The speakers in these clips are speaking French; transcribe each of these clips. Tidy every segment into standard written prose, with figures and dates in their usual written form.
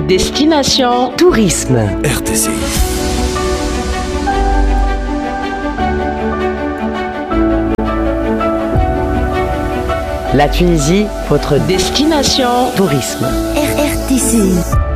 Destination Tourisme. RTCI. La Tunisie, votre destination tourisme. RTCI.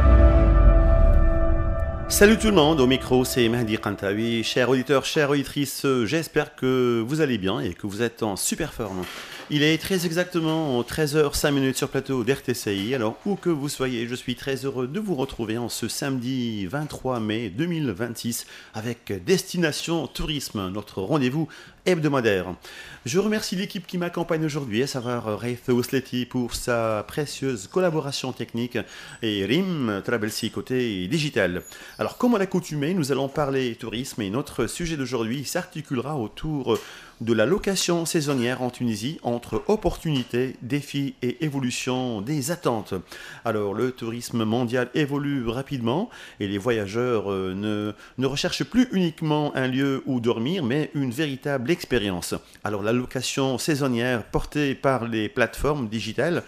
Salut tout le monde, au micro c'est Mahdi Kantaoui. Chers auditeurs, chères auditrices, j'espère que vous allez bien et que vous êtes en super forme. Il est très exactement 13h05 sur plateau d'RTCI. Alors où que vous soyez, je suis très heureux de vous retrouver en ce samedi 23 mai 2026 avec Destination Tourisme, notre rendez-vous hebdomadaire. Je remercie l'équipe qui m'accompagne aujourd'hui, à savoir Raith Ousleti pour sa précieuse collaboration technique et Rim Trabelsi côté digital. Alors comme à l'accoutumée, nous allons parler tourisme et notre sujet d'aujourd'hui s'articulera autour de la location saisonnière en Tunisie entre opportunités, défis et évolution des attentes. Alors le tourisme mondial évolue rapidement et les voyageurs ne recherchent plus uniquement un lieu où dormir mais une véritable expérience. Alors la location saisonnière portée par les plateformes digitales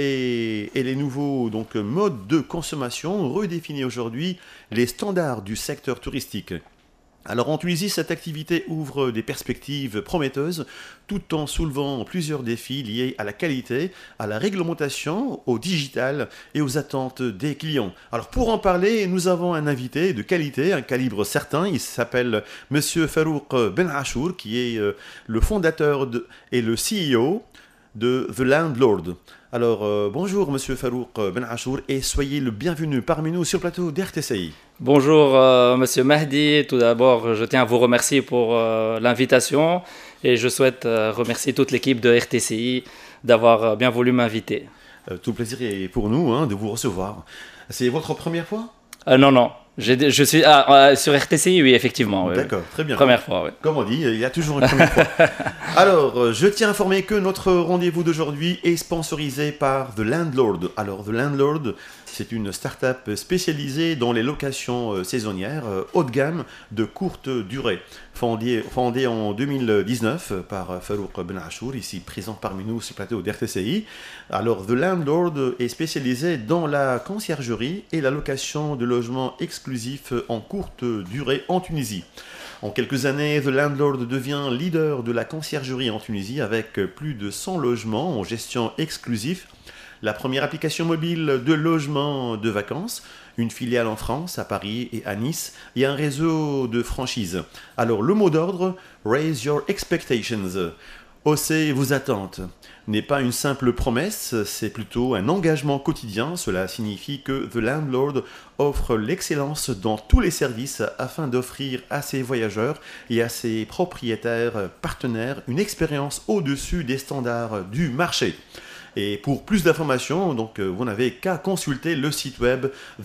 et les nouveaux modes de consommation redéfinissent aujourd'hui les standards du secteur touristique. Alors en Tunisie, cette activité ouvre des perspectives prometteuses tout en soulevant plusieurs défis liés à la qualité, à la réglementation, au digital et aux attentes des clients. Alors pour en parler, nous avons un invité de qualité, un calibre certain. Il s'appelle Monsieur Farouk Ben Achour, qui est le fondateur et le CEO de The Landlord. Alors bonjour Monsieur Farouk Ben Achour et soyez le bienvenu parmi nous sur le plateau d'RTCI. Bonjour Monsieur Mahdi, tout d'abord je tiens à vous remercier pour l'invitation et je souhaite remercier toute l'équipe de RTCI d'avoir bien voulu m'inviter. Tout le plaisir est pour nous de vous recevoir. C'est votre première fois ? Non. Je suis sur RTCI, oui, effectivement. Oui, D'accord, très bien. Première fois, oui. Comme on dit, il y a toujours une première fois. Alors, je tiens à informer que notre rendez-vous d'aujourd'hui est sponsorisé par The Landlord. Alors, The Landlord, c'est une start-up spécialisée dans les locations saisonnières haut de gamme de courte durée. Fondée en 2019 par Farouk Ben Achour, ici présent parmi nous sur le plateau d'RTCI. Alors, The Landlord est spécialisé dans la conciergerie et la location de logements exclusifs en courte durée en Tunisie. En quelques années, The Landlord devient leader de la conciergerie en Tunisie avec plus de 100 logements en gestion exclusive. La première application mobile de logement de vacances, une filiale en France, à Paris et à Nice, et un réseau de franchises. Alors le mot d'ordre, Raise Your Expectations. Hausser vos attentes n'est pas une simple promesse, c'est plutôt un engagement quotidien. Cela signifie que The Landlord offre l'excellence dans tous les services afin d'offrir à ses voyageurs et à ses propriétaires partenaires une expérience au-dessus des standards du marché. Et pour plus d'informations, vous n'avez qu'à consulter le site web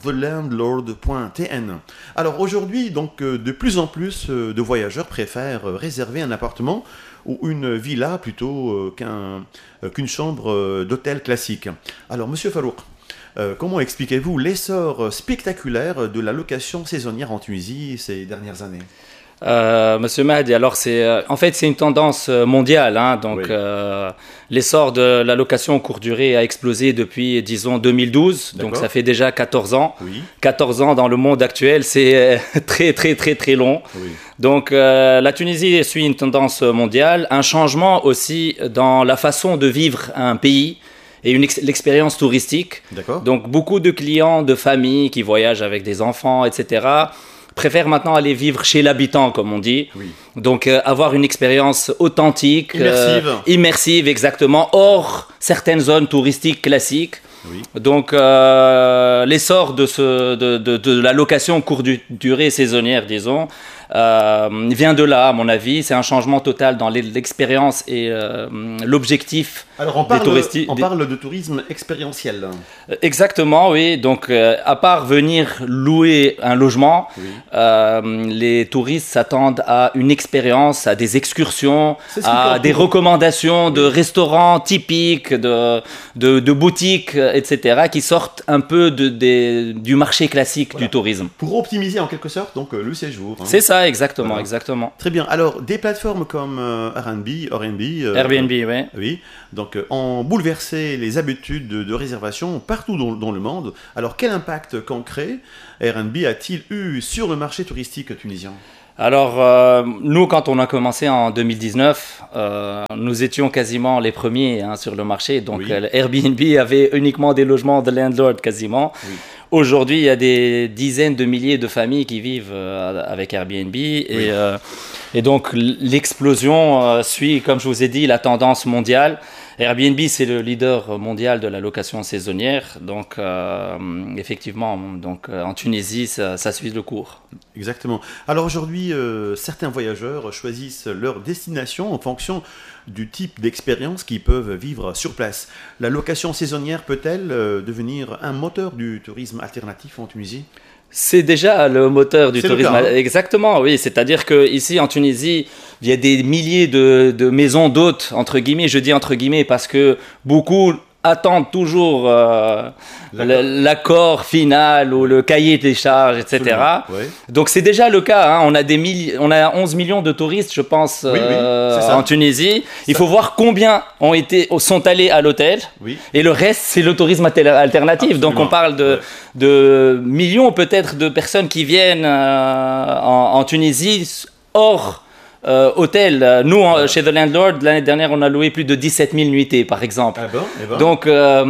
thelandlord.tn. Alors aujourd'hui, de plus en plus de voyageurs préfèrent réserver un appartement ou une villa plutôt qu'une chambre d'hôtel classique. Alors Monsieur Farouk, comment expliquez-vous l'essor spectaculaire de la location saisonnière en Tunisie ces dernières années ? Monsieur Mahdi, alors c'est une tendance mondiale, Oui. L'essor de la location courte durée a explosé depuis, disons, 2012, D'accord. donc ça fait déjà 14 ans. Oui. 14 ans dans le monde actuel, c'est très très très très long. Oui. Donc la Tunisie suit une tendance mondiale, un changement aussi dans la façon de vivre un pays et l'expérience touristique. D'accord. Donc beaucoup de clients, de familles qui voyagent avec des enfants, etc., préfèrent maintenant aller vivre chez l'habitant, comme on dit. Oui. Donc, avoir une expérience authentique, immersive, exactement, hors certaines zones touristiques classiques. Oui. Donc, l'essor de la location courte durée saisonnière, disons, vient de là, à mon avis. C'est un changement total dans l'expérience et l'objectif des touristes. On parle de tourisme expérientiel. Exactement, oui. Donc, à part venir louer un logement, oui. Les touristes s'attendent à une expérience, à des excursions, à des recommandations de restaurants typiques, de boutiques, etc., qui sortent un peu du marché classique du tourisme. Pour optimiser en quelque sorte le séjour. C'est ça, ça, exactement, Voilà. exactement. Très bien. Alors, des plateformes comme Airbnb, Airbnb, oui. oui, donc ont bouleversé les habitudes de réservation partout dans le monde. Alors, quel impact concret Airbnb a-t-il eu sur le marché touristique tunisien? Alors, nous, quand on a commencé en 2019, nous étions quasiment les premiers sur le marché. Donc, Oui. Airbnb avait uniquement des logements de landlord quasiment. Oui. Aujourd'hui, il y a des dizaines de milliers de familles qui vivent avec Airbnb. Et donc, l'explosion suit, comme je vous ai dit, la tendance mondiale. Airbnb, c'est le leader mondial de la location saisonnière. Donc, effectivement, en Tunisie, ça suit le cours. Exactement. Alors aujourd'hui, certains voyageurs choisissent leur destination en fonction du type d'expérience qu'ils peuvent vivre sur place. La location saisonnière peut-elle devenir un moteur du tourisme alternatif en Tunisie? C'est déjà le moteur du C'est le tourisme. cas, hein. Exactement, oui. C'est-à-dire qu'ici, en Tunisie, il y a des milliers de maisons d'hôtes, entre guillemets. Je dis entre guillemets parce que beaucoup attendent toujours l'accord final ou le cahier des charges, etc. Absolument, ouais. Donc c'est déjà le cas. On a 11 millions de touristes, je pense, Oui, c'est ça. en Tunisie. Il faut voir combien sont allés à l'hôtel. Oui. Et le reste, c'est le tourisme alternatif. Absolument. Donc on parle de millions peut-être de personnes qui viennent en Tunisie hors hôtel. Nous, chez The Landlord, l'année dernière, on a loué plus de 17 000 nuitées, par exemple. Ah bon, eh ben. Donc,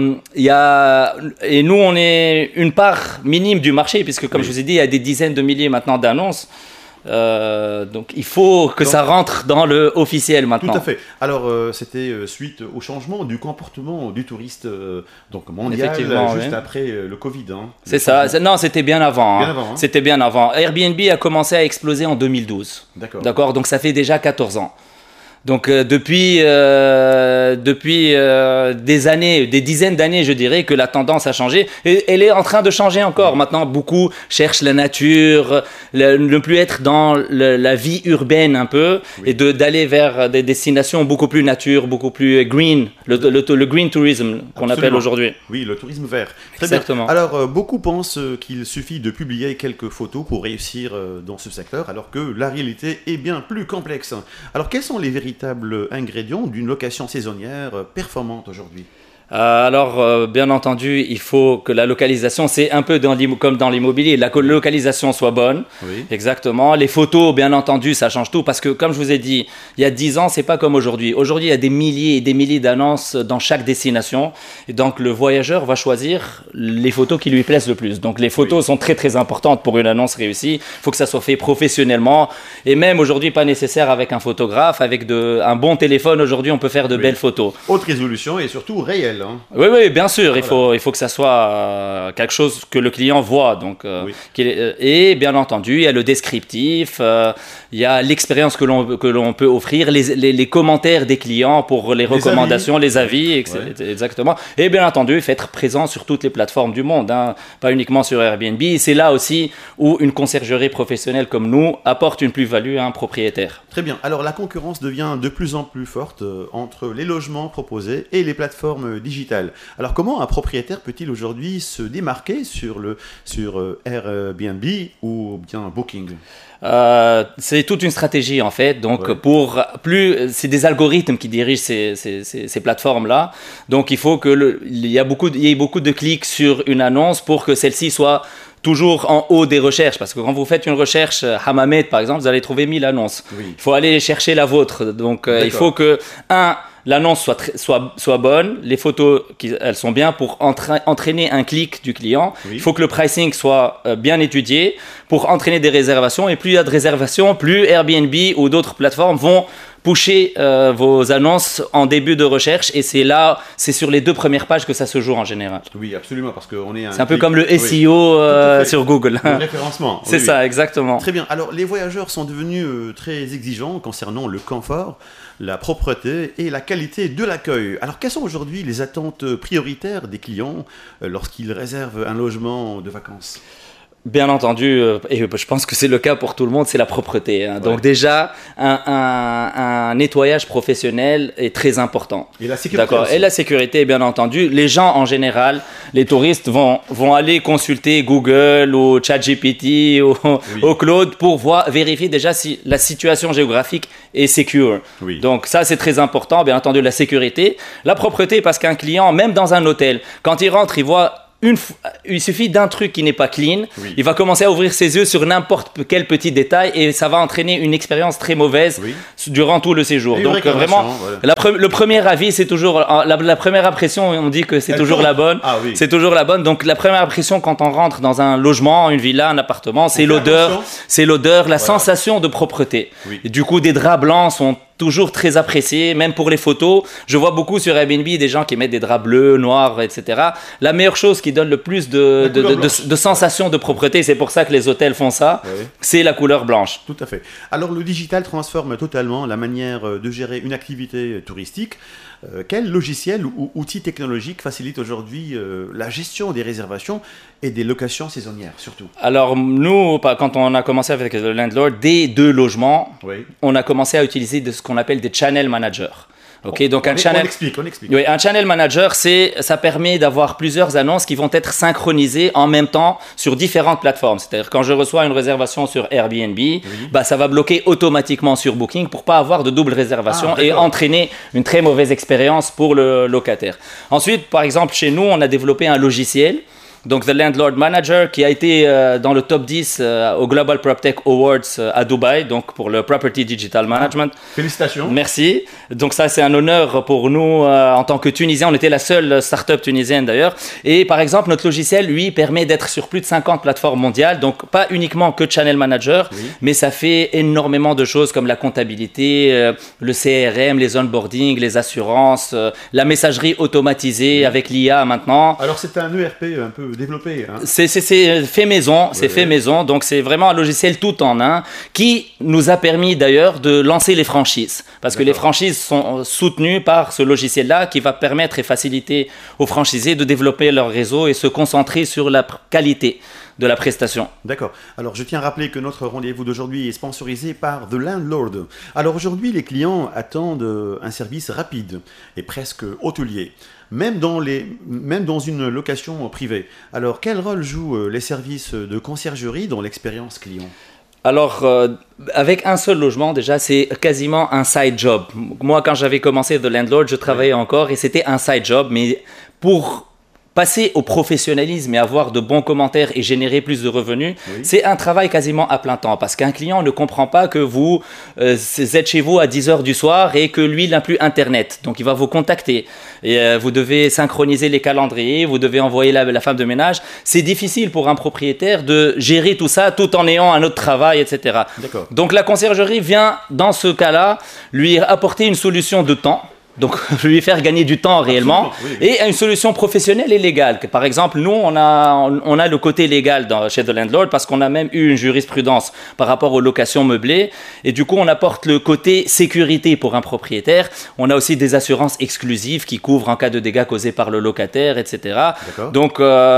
et nous, on est une part minime du marché, puisque, comme Oui. je vous ai dit, il y a des dizaines de milliers maintenant d'annonces. Donc, il faut que ça rentre dans le officiel maintenant. Tout à fait. Alors, c'était suite au changement du comportement du touriste donc mondial, Effectivement, juste oui. après le Covid. Hein. C'est ça. Non, c'était bien avant. Bien avant, hein. C'était bien avant. Airbnb a commencé à exploser en 2012. D'accord. D'accord. Donc, ça fait déjà 14 ans. Donc depuis des années, des dizaines d'années, je dirais que la tendance a changé et elle est en train de changer encore. Maintenant, beaucoup cherchent la nature, ne plus être dans la vie urbaine un peu et d'aller vers des destinations beaucoup plus nature, beaucoup plus green, le green tourism qu'on Absolument. appelle aujourd'hui. Oui, le tourisme vert. Très Exactement. bien. Alors, beaucoup pensent qu'il suffit de publier quelques photos pour réussir dans ce secteur, alors que la réalité est bien plus complexe. Alors, quels sont les véritables ingrédients d'une location saisonnière performante aujourd'hui? Alors, bien entendu, il faut que la localisation, c'est un peu comme dans l'immobilier, la localisation soit bonne. Oui. Exactement. Les photos, bien entendu, ça change tout parce que, comme je vous ai dit, il y a 10 ans, c'est pas comme aujourd'hui. Aujourd'hui, il y a des milliers et des milliers d'annonces dans chaque destination. Et donc, le voyageur va choisir les photos qui lui plaisent le plus. Donc, les photos sont très, très importantes pour une annonce réussie. Il faut que ça soit fait professionnellement. Et même aujourd'hui, pas nécessaire avec un photographe. Avec un bon téléphone, aujourd'hui, on peut faire de belles photos. Haute résolution et surtout réelle. Hein. Oui, oui, bien sûr. Il faut que ça soit quelque chose que le client voit. Donc, Oui. et bien entendu, il y a le descriptif, il y a l'expérience que l'on peut offrir, les commentaires des clients pour les recommandations, les avis, exactement. Et bien entendu, il faut être présent sur toutes les plateformes du monde, hein, pas uniquement sur Airbnb. Et c'est là aussi où une conciergerie professionnelle comme nous apporte une plus-value à un propriétaire. Très bien. Alors, la concurrence devient de plus en plus forte entre les logements proposés et les plateformes digitales. Alors, comment un propriétaire peut-il aujourd'hui se démarquer sur Airbnb ou bien Booking? C'est toute une stratégie en fait. Donc, c'est des algorithmes qui dirigent ces plateformes-là. Donc, il faut il y ait beaucoup de clics sur une annonce pour que celle-ci soit toujours en haut des recherches, parce que quand vous faites une recherche Hammamet par exemple, vous allez trouver 1000 annonces. Oui. Il faut aller chercher la vôtre. Donc il faut que l'annonce soit bonne, les photos elles sont bien pour entraîner un clic du client. Oui. Il faut que le pricing soit bien étudié pour entraîner des réservations, et plus il y a de réservations, plus Airbnb ou d'autres plateformes vont pusher vos annonces en début de recherche, et c'est sur les 2 premières pages que ça se joue en général. Oui, absolument, parce qu'on est c'est un peu comme le SEO sur Google. Le référencement. C'est ça, exactement. Très bien. Alors, les voyageurs sont devenus très exigeants concernant le confort, la propreté et la qualité de l'accueil. Alors, quelles sont aujourd'hui les attentes prioritaires des clients lorsqu'ils réservent un logement de vacances ? Bien entendu, et je pense que c'est le cas pour tout le monde, c'est la propreté. Hein. Donc déjà, un nettoyage professionnel est très important. Et la sécurité. D'accord. Aussi. Et la sécurité, bien entendu. Les gens en général, les touristes vont aller consulter Google ou ChatGPT ou Claude pour vérifier déjà si la situation géographique est secure. Oui. Donc ça, c'est très important. Bien entendu, la sécurité, la propreté, parce qu'un client, même dans un hôtel, quand il rentre, il voit il suffit d'un truc qui n'est pas clean, il va commencer à ouvrir ses yeux sur n'importe quel petit détail et ça va entraîner une expérience très mauvaise durant tout le séjour. Donc vraiment, le premier avis, c'est toujours la première impression. On dit que c'est toujours la bonne. Ah, oui. C'est toujours la bonne. Donc la première impression quand on rentre dans un logement, une villa, un appartement, c'est l'odeur, la sensation de propreté. Et du coup, des draps blancs sont toujours très apprécié, même pour les photos. Je vois beaucoup sur Airbnb des gens qui mettent des draps bleus, noirs, etc. La meilleure chose qui donne le plus de sensation de propreté, c'est pour ça que les hôtels font ça, c'est la couleur blanche. Tout à fait. Alors le digital transforme totalement la manière de gérer une activité touristique. Quel logiciel ou outil technologique facilite aujourd'hui la gestion des réservations et des locations saisonnières surtout? Alors nous, quand on a commencé avec le Landlord, dès 2 logements, on a commencé à utiliser ce qu'on appelle des channel managers. Okay, donc on explique. Oui, un channel manager, ça permet d'avoir plusieurs annonces qui vont être synchronisées en même temps sur différentes plateformes. C'est-à-dire quand je reçois une réservation sur Airbnb, ça va bloquer automatiquement sur Booking pour pas avoir de double réservation et entraîner une très mauvaise expérience pour le locataire. Ensuite, par exemple, chez nous, on a développé un logiciel. Donc, The Landlord Manager, qui a été dans le top 10 au Global PropTech Awards à Dubaï, donc pour le Property Digital Management. Félicitations. Merci. Donc, ça, c'est un honneur pour nous en tant que Tunisiens. On était la seule start-up tunisienne d'ailleurs. Et par exemple, notre logiciel, lui, permet d'être sur plus de 50 plateformes mondiales. Donc, pas uniquement que Channel Manager, mais ça fait énormément de choses comme la comptabilité, le CRM, les onboarding, les assurances, la messagerie automatisée avec l'IA maintenant. Alors, c'est un ERP un peu développé. Hein. C'est fait maison, fait maison, donc c'est vraiment un logiciel tout en un qui nous a permis d'ailleurs de lancer les franchises, parce que les franchises sont soutenues par ce logiciel-là qui va permettre et faciliter aux franchisés de développer leur réseau et se concentrer sur la qualité de la prestation. D'accord. Alors, je tiens à rappeler que notre rendez-vous d'aujourd'hui est sponsorisé par The Landlord. Alors, aujourd'hui, les clients attendent un service rapide et presque hôtelier, même dans une location privée. Alors, quel rôle jouent les services de conciergerie dans l'expérience client ? Alors, avec un seul logement, déjà, c'est quasiment un side job. Moi, quand j'avais commencé The Landlord, je travaillais encore et c'était un side job, mais pour passer au professionnalisme et avoir de bons commentaires et générer plus de revenus, c'est un travail quasiment à plein temps. Parce qu'un client ne comprend pas que vous êtes chez vous à 10h du soir et que lui, il n'a plus Internet. Donc, il va vous contacter. Et vous devez synchroniser les calendriers, vous devez envoyer la femme de ménage. C'est difficile pour un propriétaire de gérer tout ça tout en ayant un autre travail, etc. D'accord. Donc, la conciergerie vient, dans ce cas-là, lui apporter une solution de temps. Donc, lui faire gagner du temps réellement et une solution professionnelle et légale. Par exemple, nous, on a le côté légal chez The Landlord parce qu'on a même eu une jurisprudence par rapport aux locations meublées et du coup, on apporte le côté sécurité pour un propriétaire. On a aussi des assurances exclusives qui couvrent en cas de dégâts causés par le locataire, etc. Donc,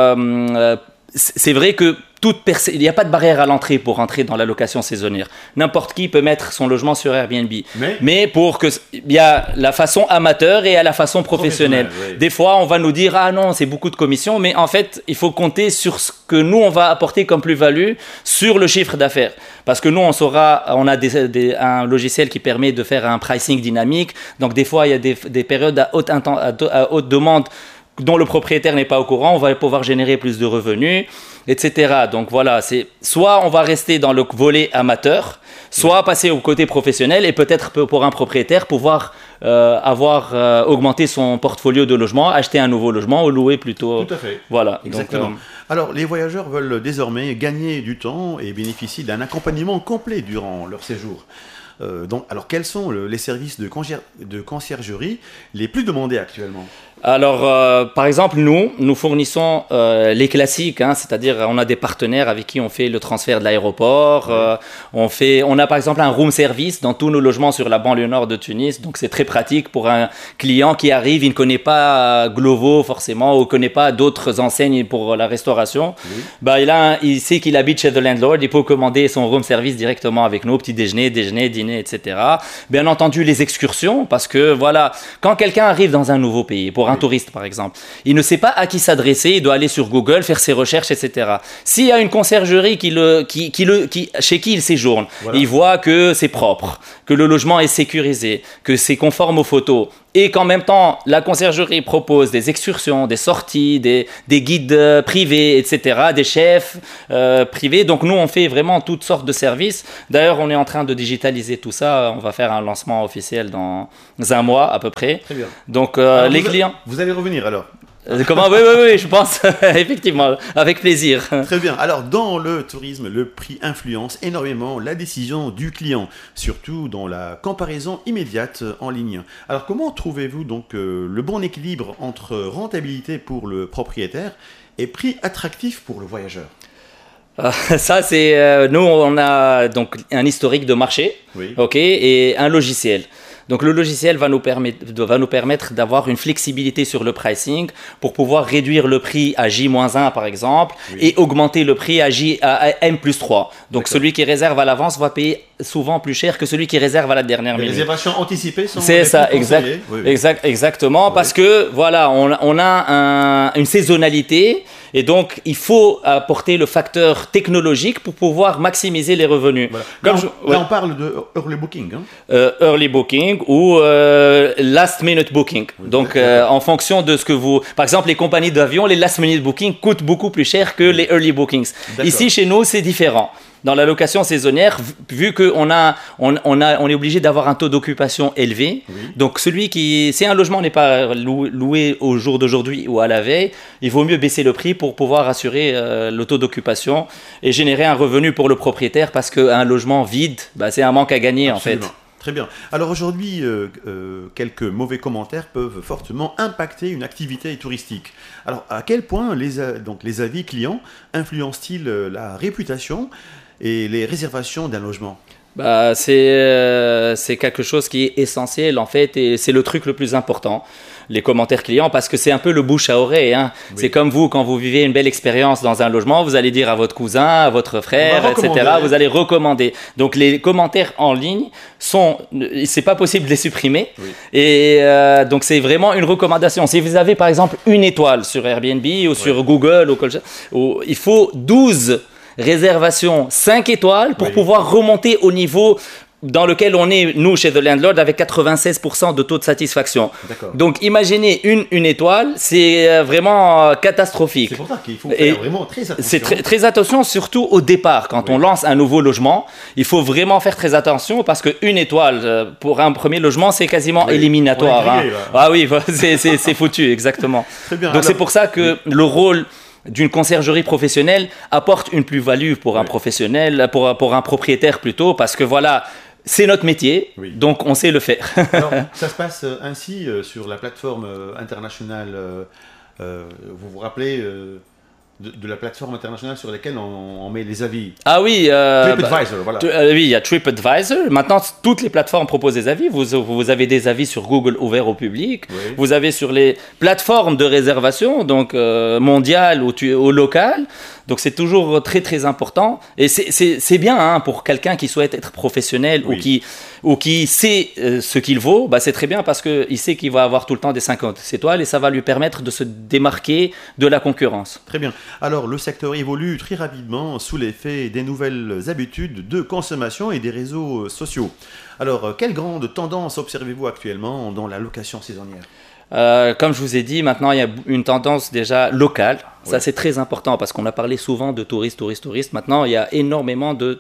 c'est vrai que il n'y a pas de barrière à l'entrée pour entrer dans la location saisonnière. N'importe qui peut mettre son logement sur Airbnb. Mais pour que il y a la façon amateur et à la façon professionnelle. Des fois, on va nous dire ah non, c'est beaucoup de commissions, mais en fait, il faut compter sur ce que nous on va apporter comme plus-value sur le chiffre d'affaires. Parce que nous, on a un logiciel qui permet de faire un pricing dynamique. Donc des fois, il y a des périodes à haute demande dont le propriétaire n'est pas au courant, on va pouvoir générer plus de revenus, etc. Donc voilà, c'est soit on va rester dans le volet amateur, soit passer au côté professionnel et peut-être pour un propriétaire pouvoir avoir augmenté son portfolio de logement, acheter un nouveau logement ou louer plutôt. Tout à fait. Voilà. Exactement. Alors, les voyageurs veulent désormais gagner du temps et bénéficient d'un accompagnement complet durant leur séjour. Alors, quels sont les services de conciergerie les plus demandés actuellement ? Alors, par exemple, nous fournissons les classiques, hein, c'est-à-dire on a des partenaires avec qui on fait le transfert de l'aéroport. On a par exemple un room service dans tous nos logements sur la banlieue nord de Tunis. Donc c'est très pratique pour un client qui arrive, il ne connaît pas Glovo forcément, ou ne connaît pas d'autres enseignes pour la restauration. Oui. Bah, il sait qu'il habite chez The Landlord, il peut commander son room service directement avec nous, petit déjeuner, dîner, etc. Bien entendu, les excursions, parce que voilà, quand quelqu'un arrive dans un nouveau pays, pour un touriste par exemple, il ne sait pas à qui s'adresser, il doit aller sur Google, faire ses recherches, etc. S'il y a une conciergerie chez qui il séjourne, voilà. Il voit que c'est propre, que le logement est sécurisé, que c'est conforme aux photos, et qu'en même temps, la conciergerie propose des excursions, des sorties, des guides privés, etc., des chefs privés. Donc nous, on fait vraiment toutes sortes de services. D'ailleurs, on est en train de digitaliser tout ça. On va faire un lancement officiel dans un mois à peu près. Très bien. Donc les clients... Vous allez revenir alors? Comment? Oui, je pense, effectivement, avec plaisir. Très bien. Alors, dans le tourisme, le prix influence énormément la décision du client, surtout dans la comparaison immédiate en ligne. Alors, comment trouvez-vous donc le bon équilibre entre rentabilité pour le propriétaire et prix attractif pour le voyageur? Ça, c'est... nous, on a donc un historique de marché, oui. OK, et un logiciel. Donc le logiciel va nous permettre d'avoir une flexibilité sur le pricing pour pouvoir réduire le prix à J-1 par exemple, oui. Et augmenter le prix à M+3. Donc celui qui réserve à l'avance va payer souvent plus cher que celui qui réserve à la dernière minute. Les réservations anticipées sont... C'est ça, exactement, oui. Parce que voilà, on a une saisonnalité. Et donc, il faut apporter le facteur technologique pour pouvoir maximiser les revenus. Voilà. Là, on parle de early booking. Hein. Early booking ou last minute booking. Oui, donc, en fonction de ce que vous... Par exemple, les compagnies d'avion, les last minute booking coûtent beaucoup plus cher que les early bookings. Ici, chez nous, c'est différent. Dans la location saisonnière, vu qu'on est obligé d'avoir un taux d'occupation élevé, oui. Donc si un logement n'est pas loué au jour d'aujourd'hui ou à la veille, il vaut mieux baisser le prix pour pouvoir assurer le taux d'occupation et générer un revenu pour le propriétaire, parce qu'un logement vide, c'est un manque à gagner. Absolument. En fait. Très bien. Alors aujourd'hui, quelques mauvais commentaires peuvent fortement impacter une activité touristique. Alors à quel point les avis clients influencent-ils la réputation et les réservations d'un logement? C'est quelque chose qui est essentiel en fait, et c'est le truc le plus important, les commentaires clients, parce que c'est un peu le bouche à oreille. Hein. Oui. C'est comme vous, quand vous vivez une belle expérience dans un logement, vous allez dire à votre cousin, à votre frère, etc. Vous allez recommander. Donc les commentaires en ligne c'est pas possible de les supprimer. Oui. Et donc c'est vraiment une recommandation. Si vous avez par exemple une étoile sur Airbnb ou sur Google, il faut 12 réservation 5 étoiles pour pouvoir remonter au niveau dans lequel on est, nous, chez The Landlord, avec 96% de taux de satisfaction. Donc, imaginez une étoile, c'est vraiment catastrophique. C'est pour ça qu'il faut faire vraiment très attention. C'est très attention, surtout au départ. Quand on lance un nouveau logement, il faut vraiment faire très attention, parce qu'une étoile, pour un premier logement, c'est quasiment éliminatoire. Ah oui, c'est foutu, exactement. Très bien. Donc, c'est pour ça que le rôle d'une conciergerie professionnelle apporte une plus-value pour un professionnel, pour un propriétaire plutôt, parce que voilà, c'est notre métier, donc on sait le faire. Alors, ça se passe ainsi sur la plateforme internationale, vous vous rappelez de la plateforme internationale sur laquelle on met les avis. Ah oui, TripAdvisor, voilà. Oui, il y a TripAdvisor. Maintenant, toutes les plateformes proposent des avis. Vous avez des avis sur Google ouverts au public. Oui. Vous avez sur les plateformes de réservation, donc mondiales ou locales. Donc c'est toujours très très important, et c'est bien pour quelqu'un qui souhaite être professionnel ou qui sait ce qu'il vaut. C'est très bien, parce qu'il sait qu'il va avoir tout le temps des 50 étoiles, et ça va lui permettre de se démarquer de la concurrence. Très bien. Alors le secteur évolue très rapidement sous l'effet des nouvelles habitudes de consommation et des réseaux sociaux. Alors quelle grande tendance observez-vous actuellement dans la location saisonnière? Comme je vous ai dit, maintenant il y a une tendance déjà locale. Ça c'est très important, parce qu'on a parlé souvent de touristes. Maintenant il y a énormément de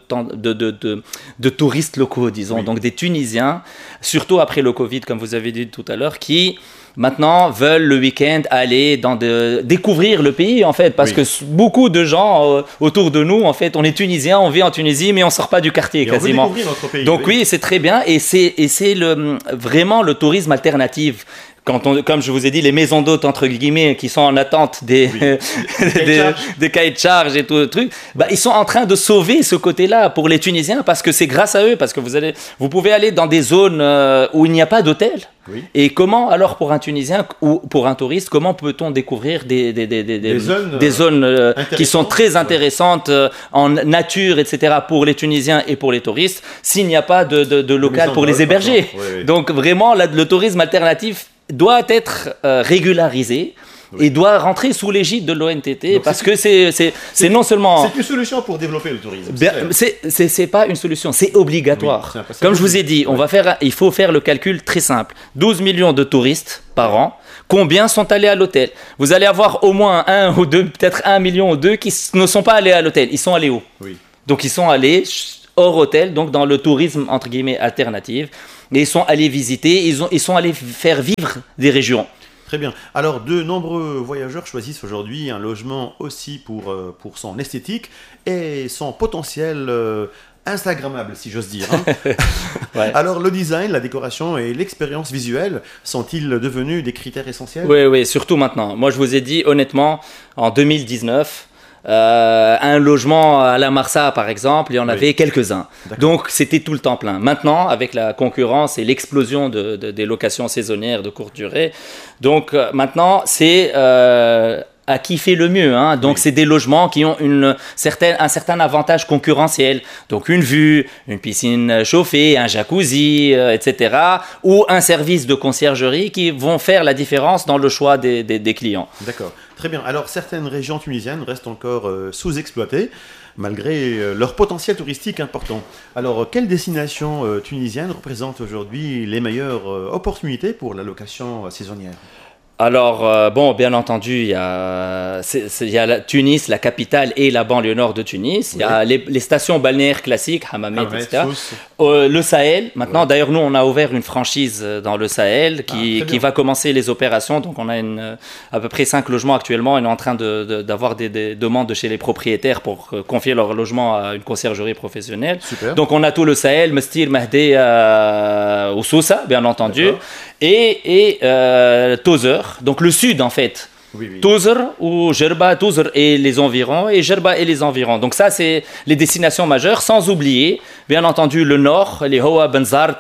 touristes locaux, disons, donc des Tunisiens, surtout après le Covid, comme vous avez dit tout à l'heure, qui maintenant veulent le week-end aller découvrir le pays, en fait, parce que beaucoup de gens autour de nous, en fait, on est Tunisiens, on vit en Tunisie, mais on sort pas du quartier quasiment. On veut découvrir notre pays. Donc oui, c'est très bien, et c'est vraiment le tourisme alternatif comme je vous ai dit, les maisons d'hôtes, entre guillemets, qui sont en attente des cahiers de charge et tout le truc, ils sont en train de sauver ce côté-là pour les Tunisiens parce que c'est grâce à eux, parce que vous pouvez aller dans des zones où il n'y a pas d'hôtel. Oui. Et comment, alors, pour un Tunisien ou pour un touriste, comment peut-on découvrir des zones qui sont très intéressantes en nature, etc., pour les Tunisiens et pour les touristes, s'il n'y a pas de local pour les héberger. Oui. Donc, vraiment, le tourisme alternatif doit être régularisé. Oui. Et doit rentrer sous l'égide de l'ONTT. Donc parce que c'est non seulement... C'est une solution pour développer le tourisme. C'est pas une solution, c'est obligatoire. Oui, comme je vous ai dit, il faut faire le calcul très simple. 12 millions de touristes par an, combien sont allés à l'hôtel? Vous allez avoir au moins un ou deux, peut-être 1 million ou deux qui ne sont pas allés à l'hôtel. Ils sont allés où? Oui. Donc ils sont allés hors hôtel, donc dans le tourisme entre guillemets alternatif. Et ils sont allés visiter, ils sont allés faire vivre des régions. Très bien. Alors, de nombreux voyageurs choisissent aujourd'hui un logement aussi pour son esthétique et son potentiel instagrammable, si j'ose dire. Hein. Ouais. Alors, le design, la décoration et l'expérience visuelle sont-ils devenus des critères essentiels? Oui, surtout maintenant. Moi, je vous ai dit, honnêtement, en 2019... un logement à la Marsa, par exemple, il y en avait quelques-uns. D'accord. Donc, c'était tout le temps plein. Maintenant, avec la concurrence et l'explosion des locations saisonnières de courte durée, donc maintenant, c'est à qui fait le mieux. Hein. Donc, c'est des logements qui ont un certain avantage concurrentiel. Donc, une vue, une piscine chauffée, un jacuzzi, etc. Ou un service de conciergerie qui vont faire la différence dans le choix des clients. D'accord. Très bien. Alors, certaines régions tunisiennes restent encore sous-exploitées, malgré leur potentiel touristique important. Alors, quelles destinations tunisiennes représentent aujourd'hui les meilleures opportunités pour la location saisonnière? Alors, bien entendu, il y a Tunis, la capitale et la banlieue nord de Tunis. Oui. Il y a les stations balnéaires classiques, Hammamet, etc. Le Sahel, maintenant, d'ailleurs, nous, on a ouvert une franchise dans le Sahel qui va commencer les opérations. Donc, on a à peu près 5 logements actuellement. On est en train d'avoir des demandes chez les propriétaires pour confier leur logement à une conciergerie professionnelle. Super. Donc, on a tout le Sahel, Mestir, Mahdé, Oussoussa, bien entendu. D'accord. Et Tozeur, donc le sud en fait. Oui. Tozeur ou Jerba, Tozeur et les environs, et Jerba et les environs. Donc ça, c'est les destinations majeures, sans oublier, bien entendu, le nord, les Hoa, Benzart,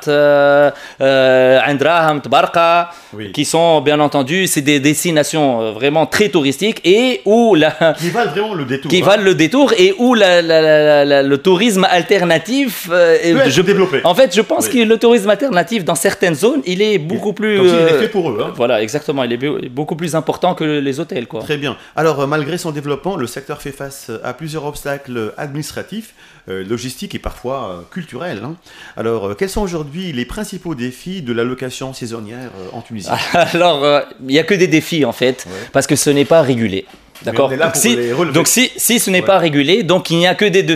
Andraham, Tbarqa, qui sont, bien entendu, c'est des destinations vraiment très touristiques et où qui valent vraiment le détour. Qui valent le détour et où le tourisme alternatif peut être développé. En fait, je pense que le tourisme alternatif, dans certaines zones, il est beaucoup plus... Comme il est fait pour eux. Hein. Voilà, exactement. Il est beaucoup plus important que les hôtels, quoi. Très bien. Alors, malgré son développement, le secteur fait face à plusieurs obstacles administratifs, logistiques et parfois culturels. Hein. Alors, quels sont aujourd'hui les principaux défis de la location saisonnière en Tunisie? Alors, il n'y a que des défis, en fait, parce que ce n'est pas régulé. D'accord. Donc si ce n'est pas régulé, donc il n'y a que des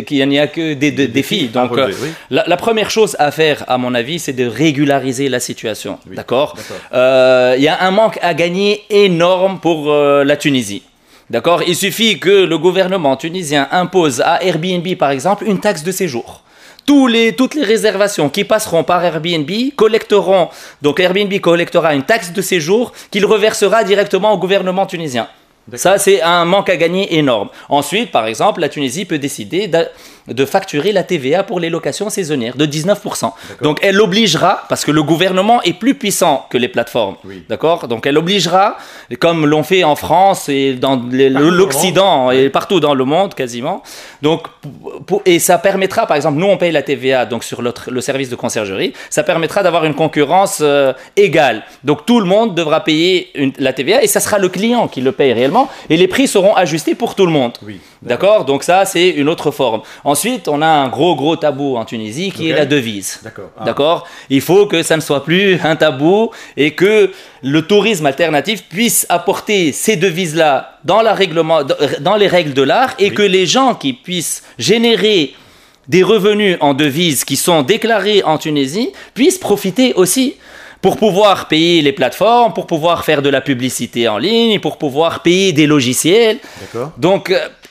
défis. Donc la première chose à faire, à mon avis, c'est de régulariser la situation. Oui. D'accord. Il y a un manque à gagner énorme pour la Tunisie. D'accord. Il suffit que le gouvernement tunisien impose à Airbnb, par exemple, une taxe de séjour. Toutes les réservations qui passeront par Airbnb collecteront. Donc Airbnb collectera une taxe de séjour qu'il reversera directement au gouvernement tunisien. D'accord. Ça, c'est un manque à gagner énorme. Ensuite, par exemple, la Tunisie peut décider de facturer la TVA pour les locations saisonnières de 19%. D'accord. Donc, elle obligera, parce que le gouvernement est plus puissant que les plateformes. Oui. D'accord. Donc, elle obligera, comme l'ont fait en France et dans l'Occident et partout dans le monde quasiment. Donc, et ça permettra, par exemple, nous on paye la TVA donc sur le service de conciergerie. Ça permettra d'avoir une concurrence égale. Donc, tout le monde devra payer la TVA et ça sera le client qui le paye réellement. Et les prix seront ajustés pour tout le monde. Oui, d'accord. Donc ça, c'est une autre forme. Ensuite, on a un gros tabou en Tunisie qui est la devise. D'accord. D'accord. Il faut que ça ne soit plus un tabou et que le tourisme alternatif puisse apporter ces devises-là dans les règles de l'art et que les gens qui puissent générer des revenus en devises qui sont déclarés en Tunisie puissent profiter aussi. Pour pouvoir payer les plateformes, pour pouvoir faire de la publicité en ligne, pour pouvoir payer des logiciels. D'accord. Donc,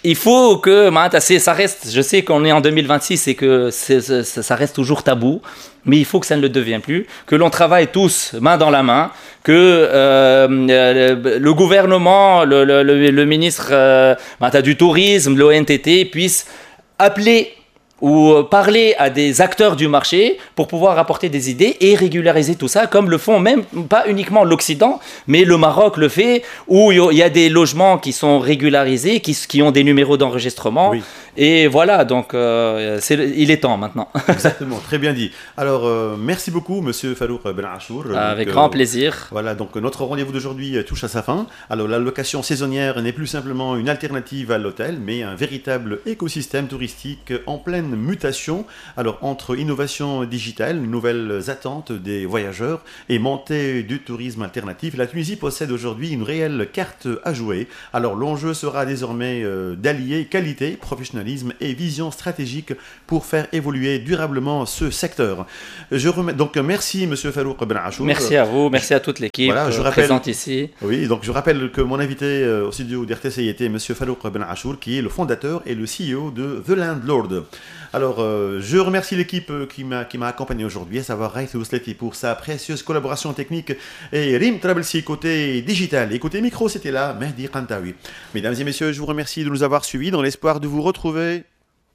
il faut que ça reste, je sais qu'on est en 2026 et que ça reste toujours tabou, mais il faut que ça ne le devienne plus, que l'on travaille tous main dans la main, que le gouvernement, le ministre du tourisme, l'ONTT puisse appeler ou parler à des acteurs du marché pour pouvoir apporter des idées et régulariser tout ça, comme le font même pas uniquement l'Occident, mais le Maroc le fait, où il y a des logements qui sont régularisés, qui ont des numéros d'enregistrement. Oui. Et voilà, donc il est temps maintenant. Exactement, très bien dit. Alors, merci beaucoup, Monsieur Farouk Ben Achour. Avec grand plaisir. Voilà, donc notre rendez-vous d'aujourd'hui touche à sa fin. Alors, la location saisonnière n'est plus simplement une alternative à l'hôtel, mais un véritable écosystème touristique en pleine mutation. Alors, entre innovation digitale, nouvelles attentes des voyageurs et montée du tourisme alternatif, la Tunisie possède aujourd'hui une réelle carte à jouer. Alors, l'enjeu sera désormais d'allier qualité, professionnalisme et vision stratégique pour faire évoluer durablement ce secteur. Donc, merci Monsieur Farouk Ben Achour. Merci à vous, merci à toute l'équipe présente ici. Oui, donc je rappelle que mon invité au studio d'RTCI était Monsieur Farouk Ben Achour, qui est le fondateur et le CEO de The Landlord. Alors, je remercie l'équipe qui m'a accompagné aujourd'hui, à savoir Raith Ousleti pour sa précieuse collaboration technique et Rim Trabelsi côté digital. Et côté micro, c'était là Mehdi Kantaoui. Mesdames et messieurs, je vous remercie de nous avoir suivis dans l'espoir de vous retrouver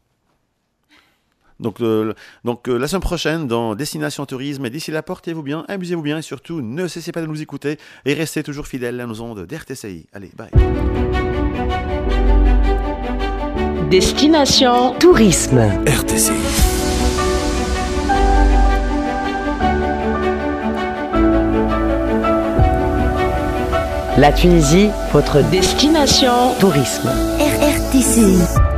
donc la semaine prochaine dans Destination Tourisme. Et d'ici là, portez-vous bien, amusez-vous bien et surtout ne cessez pas de nous écouter et restez toujours fidèles à nos ondes d'RTCI. Allez, bye. Destination Tourisme RTCI. La Tunisie, votre destination tourisme. RTCI.